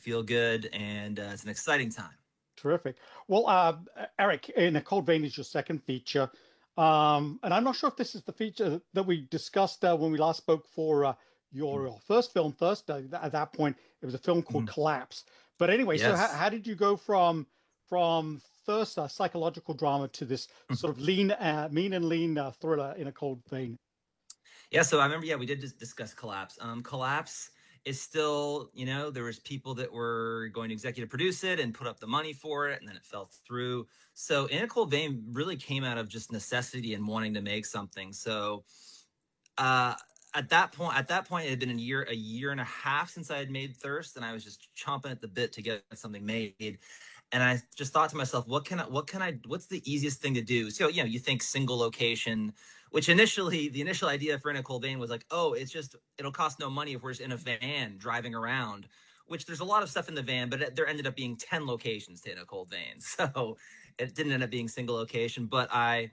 feel good, and it's an exciting time. Terrific. Well, Eric, In a Cold Vein is your second feature. And I'm not sure if this is the feature that we discussed when we last spoke for your first film, first. At that point, it was a film called Mhm. Collapse. But anyway, so Yes. how did you go from first psychological drama to this sort of mean and lean thriller in a cold vein? Yeah, so I remember, yeah, we did just discuss Collapse. Collapse is still, there was people that were going to executive produce it and put up the money for it, and then it fell through. So In a Cold Vein really came out of just necessity and wanting to make something. So uh, at that point, it had been a year and a half since I had made Thirst, and I was just chomping at the bit to get something made. And I just thought to myself, what's the easiest thing to do? So, you think single location, which the initial idea for In a Cold Vein was like, oh, it'll cost no money if we're just in a van driving around, which there's a lot of stuff in the van, but there ended up being 10 locations to In a Cold Vein. So it didn't end up being single location. But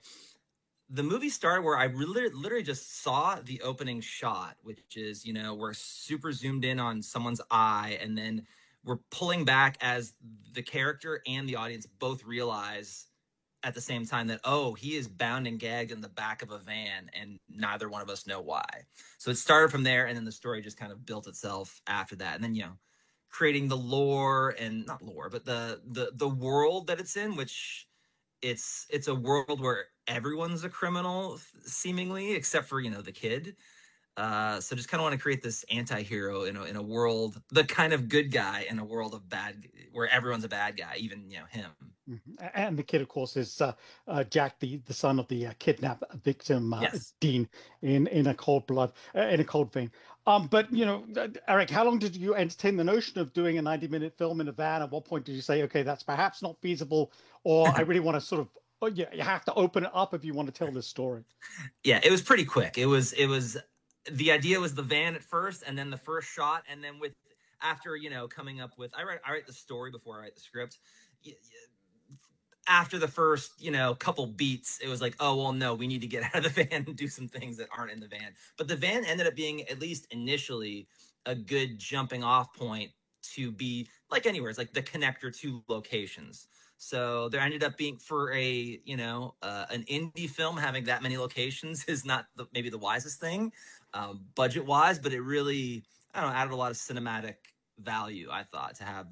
the movie started where I really, literally just saw the opening shot, which is, we're super zoomed in on someone's eye, and then we're pulling back as the character and the audience both realize at the same time that, oh, he is bound and gagged in the back of a van, and neither one of us know why. So it started from there, and then the story just kind of built itself after that. And then, creating the lore, and not lore, but the world that it's in, which it's a world where everyone's a criminal seemingly, except for the kid. So just kind of want to create this anti-hero in a world, the kind of good guy in a world of bad, where everyone's a bad guy, even him. Mhm. And the kid, of course, is Jack, the son of the kidnap victim, Yes. Dean, in a in a cold vein. But Eric, how long did you entertain the notion of doing a 90-minute film in a van? At what point did you say, okay, that's perhaps not feasible, or I really want to sort of, oh, yeah, you have to open it up if you want to tell this story? Yeah, it was pretty quick. It was the idea was the van at first, and then the first shot, and then with after coming up with I write the story before I write the script. After the first couple beats, it was like, oh well, no, we need to get out of the van and do some things that aren't in the van. But the van ended up being, at least initially, a good jumping off point to be like anywhere. It's like the connector to locations. So there ended up being, for a an indie film, having that many locations is not maybe the wisest thing, budget wise, but it really, I don't know, added a lot of cinematic value, I thought, to have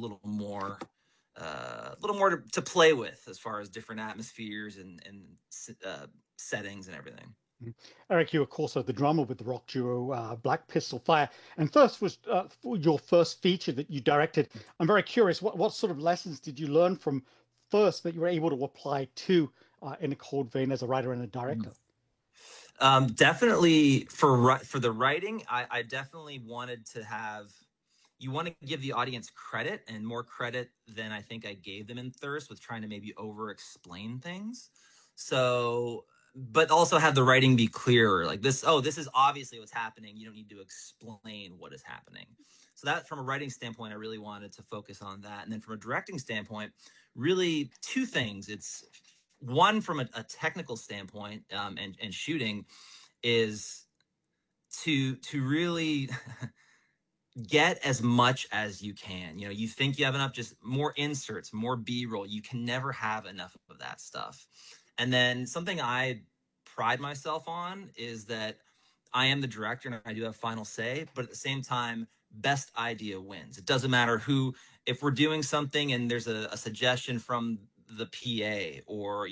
a little more to play with as far as different atmospheres and settings and everything. Mhm. Eric, you, of course, are the drummer with the rock duo Black Pistol Fire, and Thirst was your first feature that you directed. I'm very curious, what sort of lessons did you learn from Thirst that you were able to apply to In a Cold Vein as a writer and a director? Definitely for the writing, I definitely wanted to have. You want to give the audience credit, and more credit than I think I gave them in Thirst, with trying to maybe over explain things. So, but also have the writing be clearer. Like this, oh, this is obviously what's happening. You don't need to explain what is happening. So that, from a writing standpoint, I really wanted to focus on that. And then from a directing standpoint, really two things. It's one, from a technical standpoint, and shooting, is to really get as much as you can. You think you have enough, just more inserts, more B-roll. You can never have enough of that stuff. And then something I pride myself on is that I am the director and I do have final say, but at the same time, best idea wins. It doesn't matter who, if we're doing something and there's a suggestion from the PA, or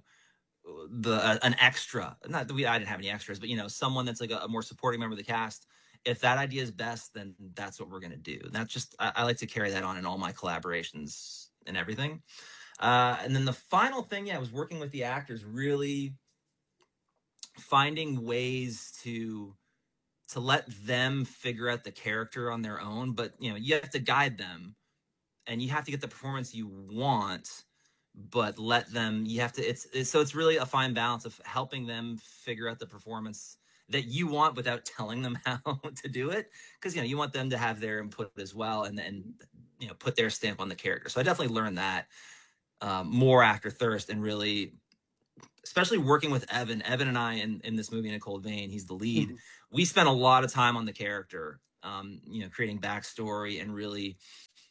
an extra, not that I didn't have any extras, but someone that's like a more supporting member of the cast, if that idea is best, then that's what we're going to do. And that's just, I like to carry that on in all my collaborations and everything. And then the final thing, yeah, was working with the actors, really finding ways to let them figure out the character on their own. But you have to guide them, and you have to get the performance you want, but let them, you have to, so it's really a fine balance of helping them figure out the performance that you want without telling them how to do it, because you want them to have their input as well, and then put their stamp on the character. So I definitely learned that more after Thirst, and really, especially working with Evan and I in this movie, In a Cold Vein, he's the lead. We spent a lot of time on the character, creating backstory, and really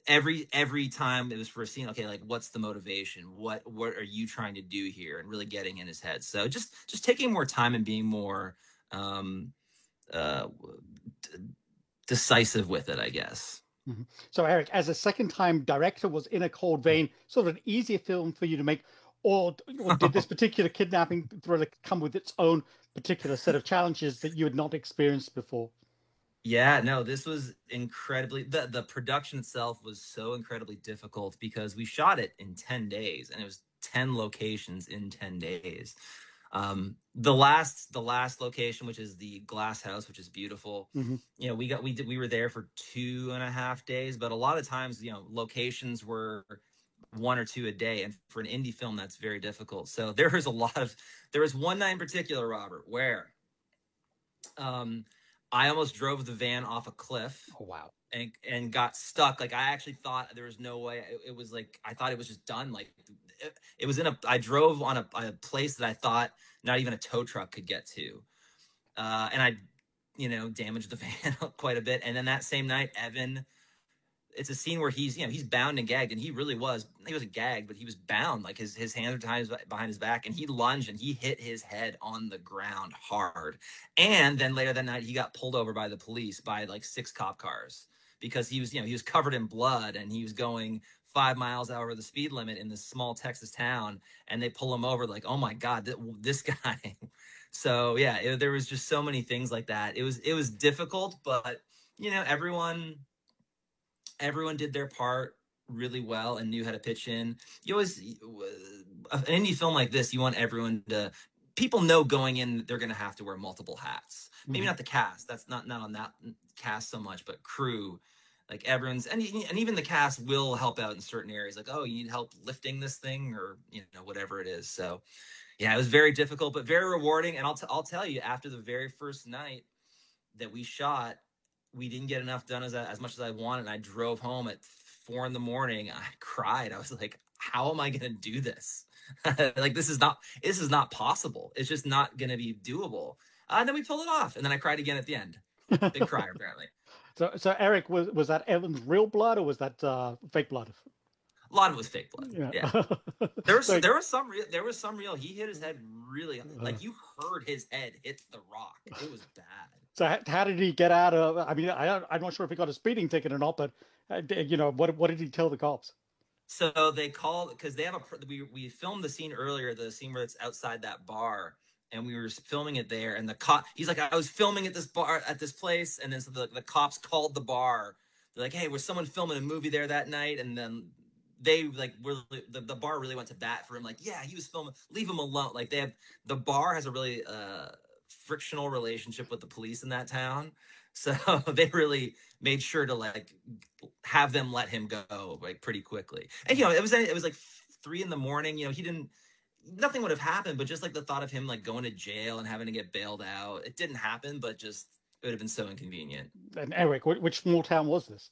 every time it was for a scene, okay, like what's the motivation, what are you trying to do here, and really getting in his head. So just taking more time and being more um uh decisive with it, I guess. Mhm. So, Eric, as a second-time director, was In a Cold Vein sort of an easier film for you to make, or did this particular kidnapping thriller come with its own particular set of challenges that you had not experienced before? Yeah, no, this was incredibly, the production itself was so incredibly difficult because we shot it in 10 days, and it was 10 locations in 10 days. The last location, which is the glass house, which is beautiful, Hmm. we were there for 2.5 days, but a lot of times, locations were one or two a day, and for an indie film that's very difficult. So there was one night in particular, Robert, where um I almost drove the van off a cliff Oh, wow. and got stuck. Like, I actually thought there was no way. It was like I thought it was just done. Like, it was in a. I drove on a place that I thought not even a tow truck could get to, and I, damaged the van quite a bit. And then that same night, Evan, it's a scene where he's bound and gagged, and he wasn't gagged, but he was bound. Like, his hands are tied behind his back, and he lunged and he hit his head on the ground hard. And then later that night, he got pulled over by the police, by like 6 cop cars, because he was covered in blood, and he was going 5 miles over the speed limit in this small Texas town. And they pull him over, like, oh my God, this guy. So yeah, there was just so many things like that. It was difficult, but everyone did their part really well and knew how to pitch in. You always, an indie film like this, you want everyone to. People know going in they're going to have to wear multiple hats. Maybe Hmm. not the cast. That's not on that cast so much, but crew. Like, everyone's, and even the cast will help out in certain areas. Like, oh, you need help lifting this thing, or whatever it is. So yeah, it was very difficult, but very rewarding. And I'll tell you, after the very first night that we shot, we didn't get enough done as much as I wanted. And I drove home at 4 in the morning. I cried. I was like, how am I going to do this? Like, this is not possible. It's just not going to be doable. And then we pulled it off. And then I cried again at the end. Big crier, apparently. So, Eric, was that Evan's real blood, or was that fake blood? A lot of it was fake blood. Yeah. Yeah. There was So, there was some real there was some real. He hit his head really, like, you heard his head hit the rock. It was bad. so how did he get out of? I mean, I'm not sure if he got a speeding ticket or not, but what did he tell the cops? So they called, because they have we filmed the scene earlier, the scene where it's outside that bar, and we were filming it there. And the cop, he's like, I was filming at this bar at this place, and then so the cops called the bar. They're like, hey, was someone filming a movie there that night? And then they, like, the bar really went to bat for him. Like, yeah, he was filming. Leave him alone. Like, the bar has a really frictional relationship with the police in that town. So they really made sure to, like, have them let him go, like, pretty quickly. And it was like 3 in the morning. He didn't. Nothing would have happened, but just like the thought of him, like, going to jail and having to get bailed out, it didn't happen. But just, it would have been so inconvenient. And Eric, which small town was this?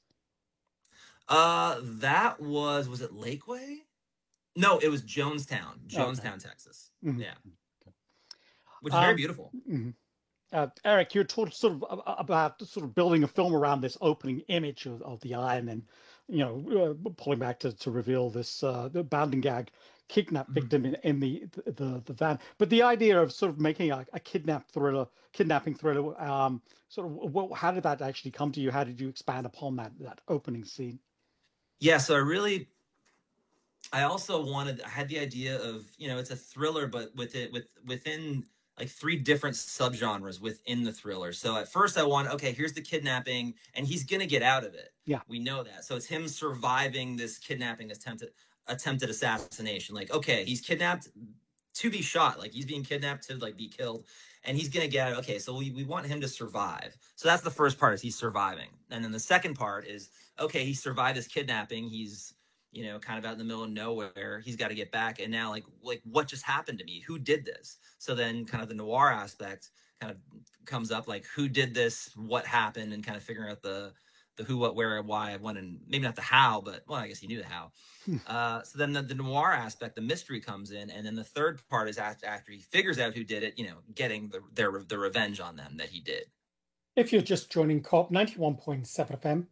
That was it Lakeway? No, it was Okay. Jonestown, Texas. Mhm. Yeah, which is very Um, beautiful. mhm. Eric, you talked sort of about sort of building a film around this opening image of the eye, and then, pulling back to reveal this the bound and gag kidnap Mhm. victim in the van. But the idea of sort of making a kidnapping thriller, sort of, how did that actually come to you? How did you expand upon that opening scene? Yeah, so I also I had the idea of, it's a thriller, but within like three different subgenres within the thriller. So at first I wanted, okay, here's the kidnapping, and he's gonna get out of it. Yeah. We know that. So it's him surviving this kidnapping attempted assassination. Like, okay, he's kidnapped to be shot. Like, he's being kidnapped to, like, be killed, and he's gonna get out. Okay, so we want him to survive. So that's the first part, is he's surviving. And then the second part is, okay, he survived this kidnapping. He's, kind of out in the middle of nowhere. He's got to get back. And now, like, what just happened to me? Who did this? So then kind of the noir aspect kind of comes up, like, who did this? What happened? And kind of figuring out the who, what, where, why, when, and maybe not the how, but, well, I guess he knew the how. So then the noir aspect, the mystery comes in. And then the third part is after he figures out who did it, getting the revenge on them that he did. If you're just joining COP 91.7 FM,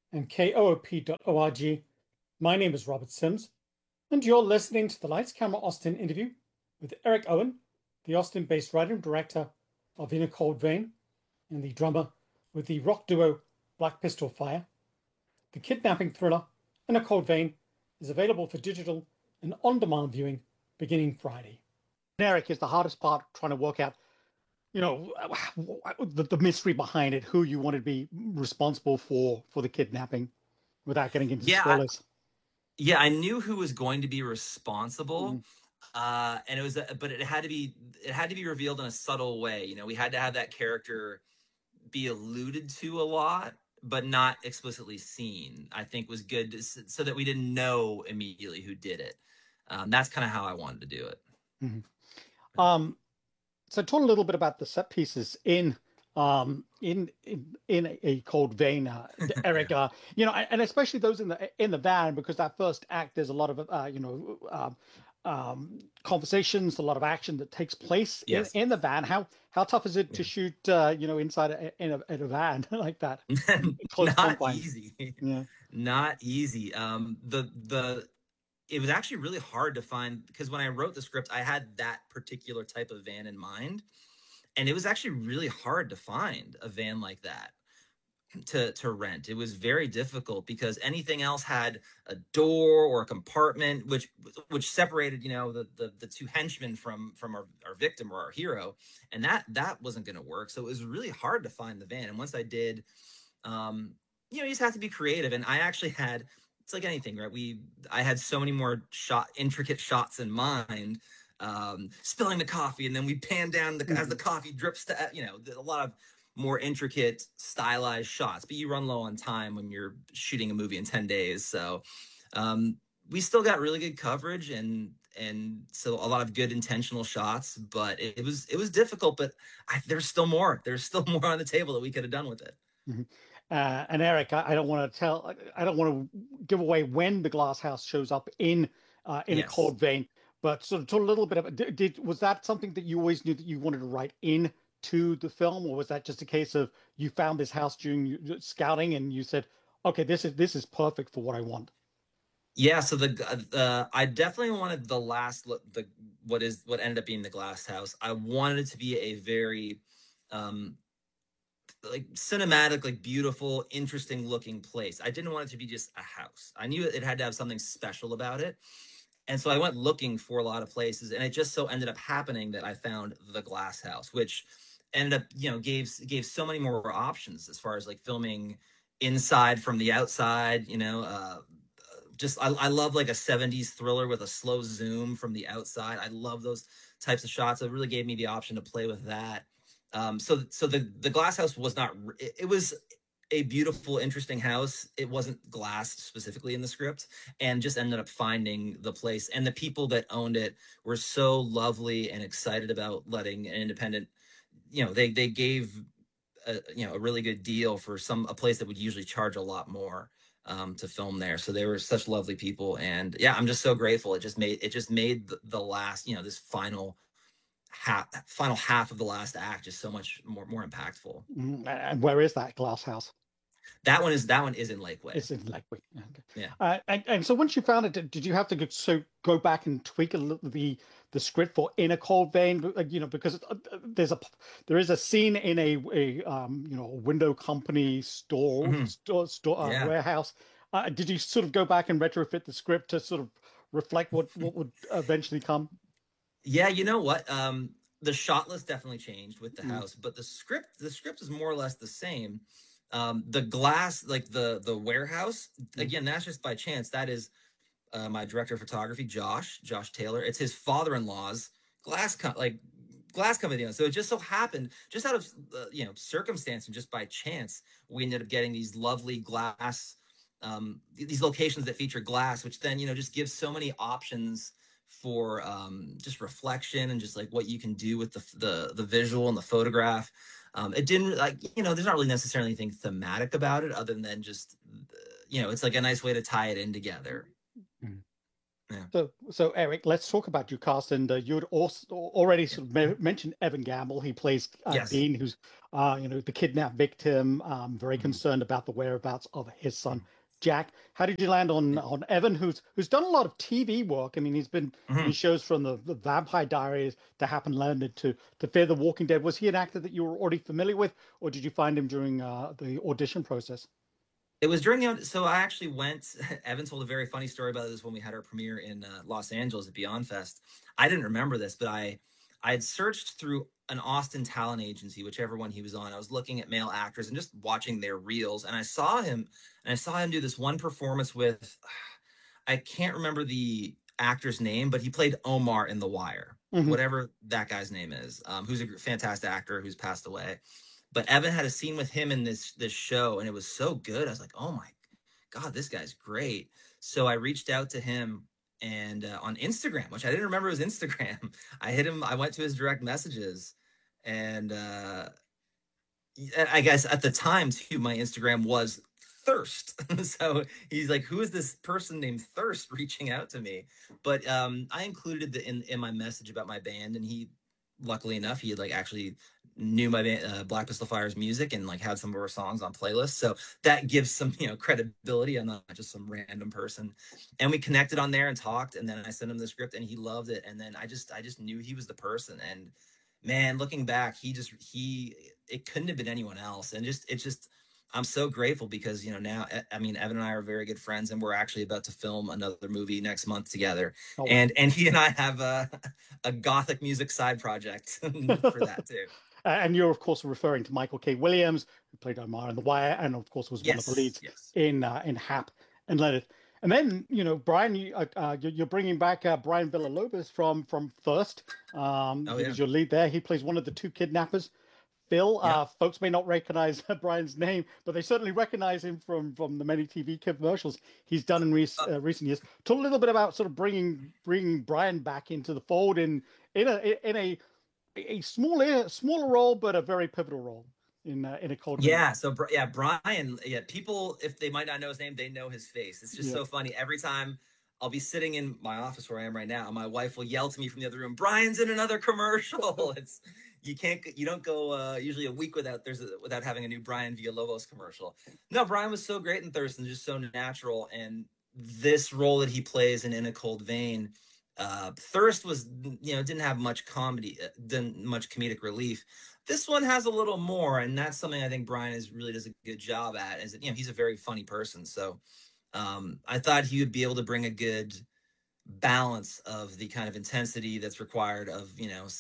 and koop.org. My name is Robert Sims, and you're listening to the Lights Camera Austin interview with Eric Owen, the Austin-based writer and director of In a Cold Vein and the drummer with the rock duo Black Pistol Fire. The kidnapping thriller In a Cold Vein is available for digital and on-demand viewing beginning Friday. Eric, is the hardest part trying to work out, you know, the mystery behind it, who you want to be responsible for the kidnapping, without getting into Yeah, spoilers. I knew who was going to be responsible, and it was, but it had to be revealed in a subtle way. You know, we had to have that character be alluded to a lot, but not explicitly seen. I think was good so that we didn't know immediately who did it. That's kind of how I wanted to do it. So talk a little bit about the set pieces in a cold vein, Eric. You know, and especially those in the van, because that first act, there's a lot of conversations, a lot of action that takes place Yes. in the van. How tough is it to shoot inside in a van like that? Close Not confines. easy. Yeah. Not easy. It was actually really hard to find, because when I wrote the script, I had that particular type of van in mind. And it was actually really hard to find a van like that to rent. It was very difficult because anything else had a door or a compartment, which separated, you know, the two henchmen from our victim or our hero. And that wasn't going to work. So it was really hard to find the van. And once I did, you just have to be creative. And I actually had, it's like anything, right? I had so many more intricate shots in mind, spilling the coffee, and then we pan down as the coffee drips to, a lot of more intricate stylized shots, but you run low on time when you're shooting a movie in 10 days. So, we still got really good coverage and so a lot of good intentional shots, but it was difficult, but there's still more on the table that we could have done with it. And Eric, I don't want to give away when the glass house shows up in a cold vein, but sort of talk a little bit about, was that something that you always knew that you wanted to write into the film, or was that just a case of you found this house during scouting and you said, okay, this is perfect for what I want? Yeah, so I definitely wanted what ended up being the glass house. I wanted it to be a very like cinematic, like beautiful, interesting looking place. I didn't want it to be just a house. I knew it had to have something special about it. And so I went looking for a lot of places, and it just so ended up happening that I found the glass house, which ended up, gave so many more options as far as like filming inside from the outside, I love like a 70s thriller with a slow zoom from the outside. I love those types of shots. It really gave me the option to play with that. So the glass house was not, it was a beautiful, interesting house. It wasn't glass specifically in the script, and just ended up finding the place. And the people that owned it were so lovely and excited about letting an independent, they gave a really good deal for a place that would usually charge a lot more to film there. So they were such lovely people, and yeah, I'm just so grateful. It just made the last, this final half of the last act just so much more impactful. And where is that glass house? That one is in Lakeway. It's in Lakeway. Okay. Yeah. And so once you found it, did you have to go back and tweak the script for In a Cold Vein? Because there is a scene in a window company store warehouse. Did you sort of go back and retrofit the script to sort of reflect what would eventually come? Yeah, you know what? The shot list definitely changed with the house, but the script is more or less the same. The glass, like the warehouse, again, that's just by chance. That is my director of photography, Josh Taylor. It's his father-in-law's glass company. So it just so happened, just out of circumstance and just by chance, we ended up getting these lovely glass, these locations that feature glass, which then just gives so many options for just reflection and just like what you can do with the visual and the photograph. It didn't there's not really necessarily anything thematic about it other than just it's like a nice way to tie it in together. Yeah. So Eric, let's talk about your cast. And you had also already Yeah. sort of mentioned Evan Gamble. He plays Yes. Dean, who's the kidnapped victim, very Mhm. concerned about the whereabouts of his son Mhm. Jack. How did you land on Yeah. Evan, who's done a lot of TV work? I mean, he's been in Mhm. shows from the Vampire Diaries to Happen Landed to Fear the Walking Dead. Was he an actor that you were already familiar with, or did you find him during the audition process? It was during so I actually went. Evan told a very funny story about this when we had our premiere in Los Angeles at Beyond Fest. I didn't remember this, but I had searched through an Austin talent agency, whichever one he was on. I was looking at male actors and just watching their reels, and I saw him do this one performance with, I can't remember the actor's name, but he played Omar in The Wire, Hmm. whatever that guy's name is, who's a fantastic actor who's passed away. But Evan had a scene with him in this show, and it was so good. I was like, oh my God, this guy's great. So I reached out to him and on Instagram, which I didn't remember was Instagram. I hit him. I went to his direct messages, and I guess at the time too, my Instagram was Thirst. So he's like, "Who is this person named Thirst reaching out to me?" But I included in my message about my band, and he, luckily enough, he like actually knew my band, Black Pistol Fire's music, and like had some of our songs on playlists. So that gives some credibility. I'm not just some random person. And we connected on there and talked, and then I sent him the script, and he loved it. And then I just knew he was the person. And man, looking back, he it couldn't have been anyone else. And it's just I'm so grateful because now I mean Evan and I are very good friends, and we're actually about to film another movie next month together. Oh wow. And he and I have a gothic music side project for that too. And you're, of course, referring to Michael K. Williams, who played Omar in The Wire, and of course was one of the Yes, leads yes. in Hap and Let It. And then, Brian, you're bringing back Brian Villalobos from Thirst. Oh He yeah. was your lead there. He plays one of the two kidnappers. Phil, Yep. folks may not recognize Brian's name, but they certainly recognize him from the many TV commercials he's done in recent years. Talk a little bit about sort of bringing Brian back into the fold in a smaller role, but a very pivotal role in a Cold Vein. Yeah, so yeah, Brian. Yeah, people, if they might not know his name, they know his face. It's just Yeah. so funny. Every time I'll be sitting in my office where I am right now, and my wife will yell to me from the other room, "Brian's in another commercial." It's you don't go usually a week without having a new Brian Villalobos commercial. No, Brian was so great in Thurston, just so natural, and this role that he plays in a Cold Vein. Thirst was, didn't have much comedy, didn't much comedic relief. This one has a little more, and that's something I think Brian is really does a good job at. Is that he's a very funny person, so I thought he would be able to bring a good balance of the kind of intensity that's required of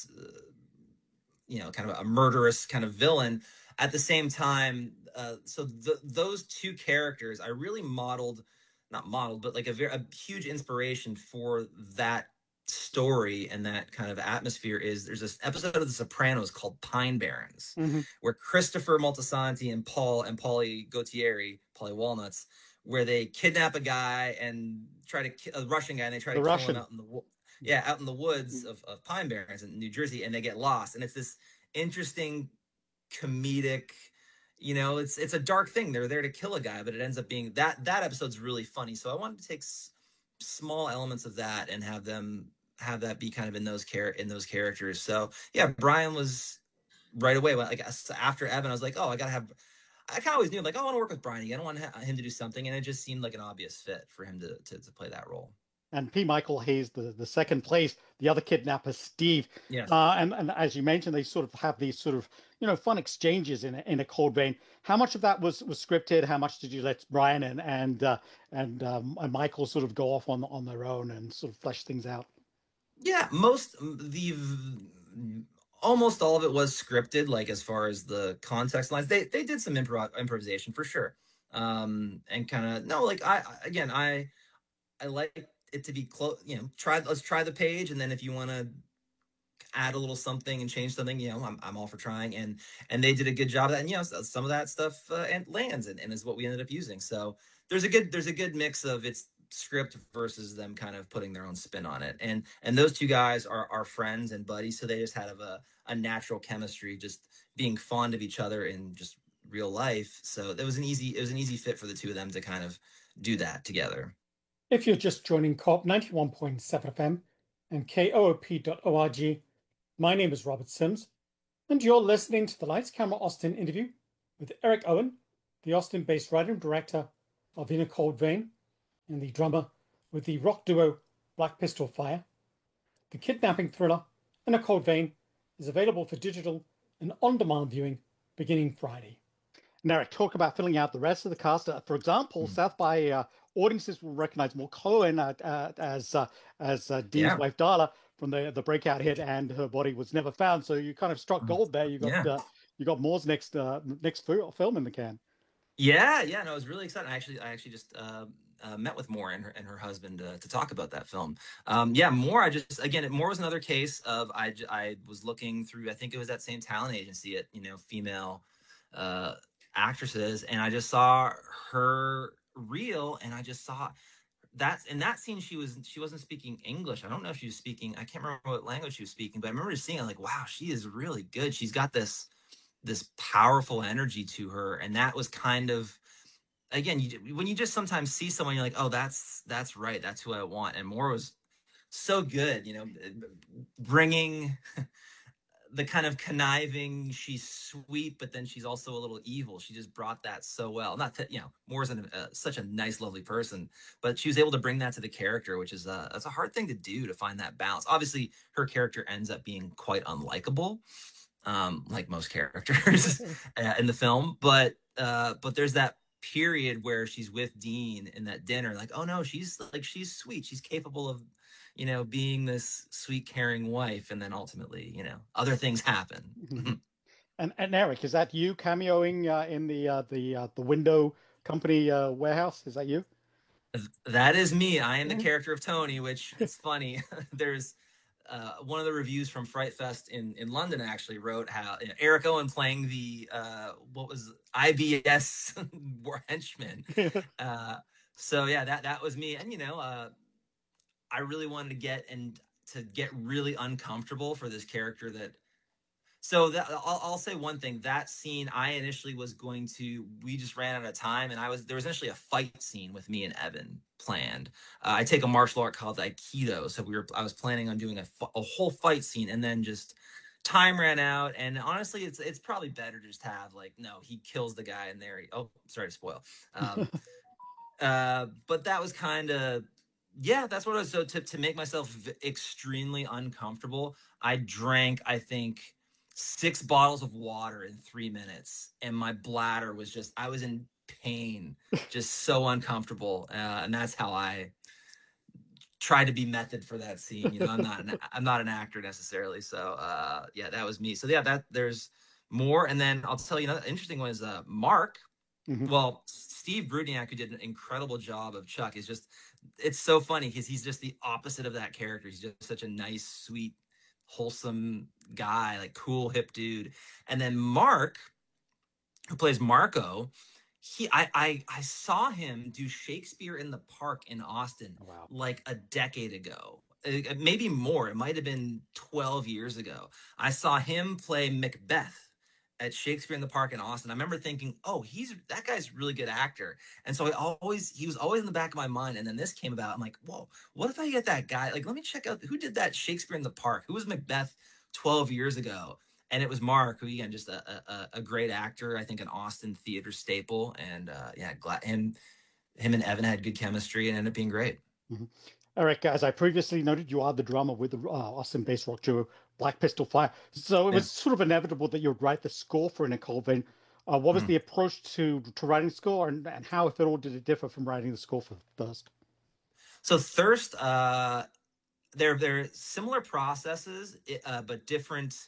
kind of a murderous kind of villain. At the same time, so those two characters I really modeled, not modeled, but like a huge inspiration for that story and that kind of atmosphere is there's this episode of The Sopranos called Pine Barrens, Hmm. where Christopher Moltisanti and Paulie Gautieri, Paulie Walnuts, where they kidnap a guy and try to a Russian guy, and they try to The kill him Russian. out in the woods of Pine Barrens in New Jersey, and they get lost. And it's this interesting comedic, it's a dark thing. They're there to kill a guy, but it ends up being that episode's really funny. So I wanted to take small elements of that and have that be kind of in those characters. So yeah, Brian was right away. Like after Evan, I was like, oh, I gotta have. I kind of always knew, like, oh, I want to work with Brian again. I want him to do something, and it just seemed like an obvious fit for him to play that role. And P. Michael Hayes, the second place, the other kidnapper, Steve. Yes. And as you mentioned, they sort of have these sort of fun exchanges in a Cold Vein. How much of that was scripted? How much did you let Brian and Michael sort of go off on their own and sort of flesh things out? Yeah, the almost all of it was scripted, like as far as the context lines. They did some improvisation for sure. And kind of no, like I like it to be close, let's try the page, and then if you want to add a little something and change something, I'm all for trying. And they did a good job of that. And some of that stuff and lands and is what we ended up using. So there's a good mix of its script versus them kind of putting their own spin on it. And those two guys are friends and buddies, so they just had a natural chemistry, just being fond of each other in just real life. So it was an easy fit for the two of them to kind of do that together. If you're just joining Co-op 91.7 FM and koop.org, my name is Robert Sims, and you're listening to the Lights Camera Austin interview with Eric Owen, the Austin-based writer and director of In a Cold Vein, and the drummer with the rock duo Black Pistol Fire. The kidnapping thriller In a Cold Vein is available for digital and on-demand viewing beginning Friday. And Eric, talk about filling out the rest of the cast. For example, South by audiences will recognize Mork Cohen as Dean's wife Darla from the breakout hit "And Her Body Was Never Found." So you kind of struck gold there. You got Moore's next film in the can. Yeah, no, I was really excited. I actually just met with Moore and her husband to talk about that film. Moore. Moore was another case of I was looking through. I think it was that same talent agency at female actresses, and I just saw her reel, and I just saw that in that scene she wasn't speaking English. I don't know if she was speaking. I can't remember what language she was speaking, but I remember just seeing it like, wow, she is really good. She's got this powerful energy to her, and that was kind of, again, when you just sometimes see someone, you're like, oh, that's right, that's who I want. And Moore was so good, bringing the kind of conniving, she's sweet, but then she's also a little evil. She just brought that so well. Not that, Moore's such a nice, lovely person, but she was able to bring that to the character, which is that's a hard thing to do, to find that balance. Obviously, her character ends up being quite unlikable, like most characters in the film, but there's that period where she's with Dean in that dinner, like, oh no, she's sweet, she's capable of being this sweet, caring wife, and then ultimately other things happen. And Eric, is that you cameoing in the window company warehouse? Is that you? That is me. I am the character of Tony, which is funny. There's one of the reviews from Fright Fest in London actually wrote how Eric Owen playing the IBS henchman. So yeah, that was me. And I really wanted to get really uncomfortable for this character that. So I'll say one thing. That scene, I initially was we just ran out of time, and there was initially a fight scene with me and Evan planned. I take a martial art called Aikido, so I was planning on doing a whole fight scene, and then just time ran out. And honestly, it's probably better to just have no, he kills the guy, and sorry to spoil. But that was kind of. Yeah, that's what I was. So to make myself extremely uncomfortable, I drank, I think, 6 bottles of water in 3 minutes, and my bladder was I was in pain, just so uncomfortable, and that's how I tried to be method for that scene. I'm not an actor necessarily, so yeah, that was me. So yeah, there's more, and then I'll tell you another interesting one is Mark. Well, Steve Brudniak, who did an incredible job of Chuck, it's so funny because he's just the opposite of that character. He's just such a nice, sweet, wholesome guy, like cool, hip dude. And then Mark, who plays Marco, I saw him do Shakespeare in the Park in Austin like a decade ago. Maybe more. It might have been 12 years ago. I saw him play Macbeth at Shakespeare in the Park in Austin. I remember thinking, oh, that guy's a really good actor. And so he was always in the back of my mind. And then this came about. I'm like, whoa, what if I get that guy? Like, let me check out who did that Shakespeare in the Park? Who was Macbeth 12 years ago? And it was Mark, who, again, just a great actor. I think an Austin theater staple. And yeah, glad him and Evan had good chemistry and ended up being great. Eric, as I previously noted, you are the drummer with the Austin-based rock duo Black Pistol Fire. So it was sort of inevitable that you would write the score for In a Cold Vein. What was the approach to writing score, and how, if at all, did it differ from writing the score for Thirst? So Thirst, they're similar processes, but different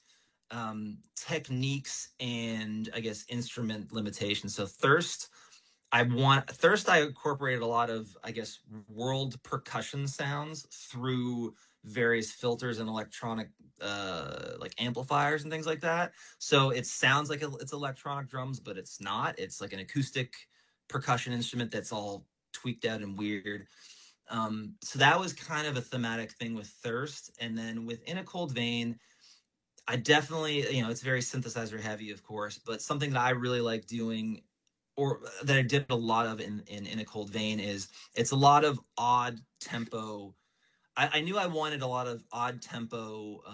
techniques and, I guess, instrument limitations. So Thirst, I incorporated a lot of, I guess, world percussion sounds through various filters and electronic like amplifiers and things like that. So it sounds like it's electronic drums, but it's not. It's like an acoustic percussion instrument that's all tweaked out and weird. So that was kind of a thematic thing with Thirst. And then with In a Cold Vein, I definitely, it's very synthesizer heavy, of course, but something that I really like doing or that I did a lot of in a cold vein is it's a lot of odd tempo. I knew I wanted a lot of odd tempo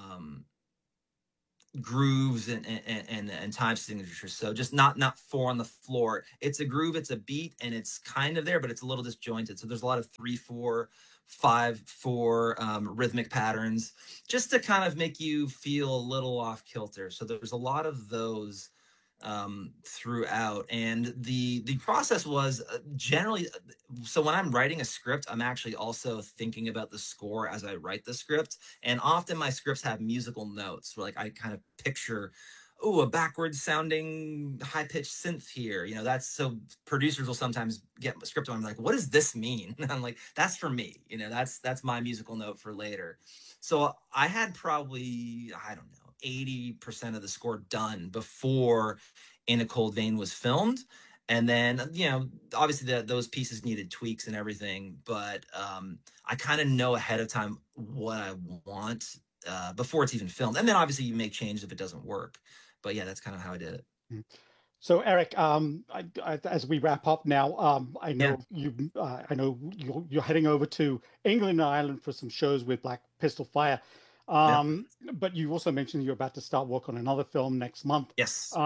grooves and time signatures. So just not four on the floor. It's a groove, it's a beat, and it's kind of there, but it's a little disjointed. So there's a lot of 3/4, 5/4 rhythmic patterns, just to kind of make you feel a little off kilter. So there's a lot of those throughout, and the process was generally, so when I'm writing a script, I'm actually also thinking about the score as I write the script. And often my scripts have musical notes where like I kind of picture, oh, a backwards sounding high pitched synth here. That's so producers will sometimes get a script and I'm like, what does this mean? And I'm like, that's for me. That's my musical note for later. So I had probably, I don't know, 80% of the score done before In a Cold Vein was filmed. And then, obviously those pieces needed tweaks and everything, but I kind of know ahead of time what I want before it's even filmed. And then obviously you make changes if it doesn't work. But yeah, that's kind of how I did it. So Eric, as we wrap up now, Yeah. I know you're heading over to England and Ireland for some shows with Black Pistol Fire, Yeah. but you also mentioned you're about to start work on another film next month, Yes.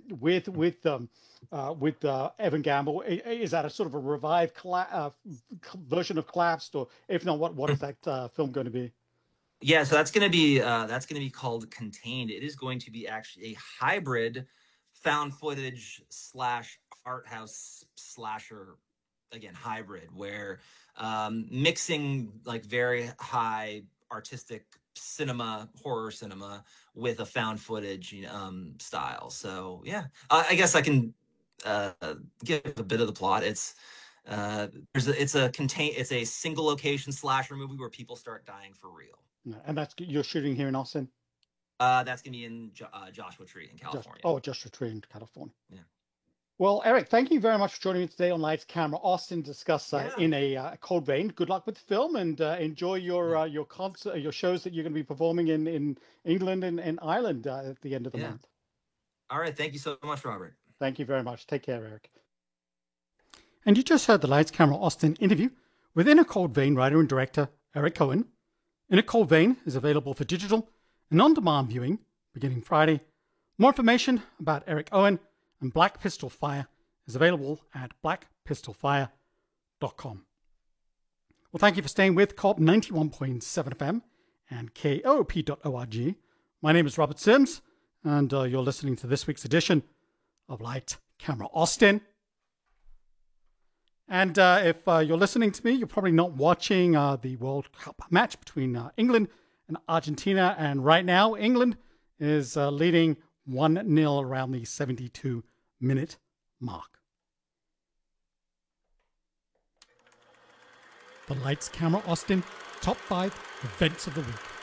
with Evan Gamble. Is that a sort of a revived version of Collapsed, or if not, what is that film going to be? Yeah, so that's gonna be called Contained. It is going to be actually a hybrid found footage slash art house slasher, again hybrid, where mixing like very high artistic cinema, horror cinema, with a found footage style. So yeah, I guess I can uh, give a bit of the plot. It's a single location slasher movie where people start dying for real. And you're shooting here in Austin, That's gonna be in Joshua Tree in California. just retreat in California. Yeah. Well, Eric, thank you very much for joining me today on Lights Camera Austin to discuss Yeah. In a Cold Vein. Good luck with the film, and enjoy Yeah. your concert, your shows that you're going to be performing in England and Ireland at the end of the Yeah. month. All right. Thank you so much, Robert. Thank you very much. Take care, Eric. And you just heard the Lights Camera Austin interview with In a Cold Vein writer and director Eric Cohen. In a Cold Vein is available for digital and on-demand viewing beginning Friday. More information about Eric Owen and Black Pistol Fire is available at blackpistolfire.com. Well, thank you for staying with Co-op 91.7 FM and KOOP.org. My name is Robert Sims, and you're listening to this week's edition of Light Camera Austin. And if you're listening to me, you're probably not watching the World Cup match between England and Argentina. And right now, England is leading 1-0 around the 72-minute mark. The Lights Camera Austin Top 5 Events of the Week.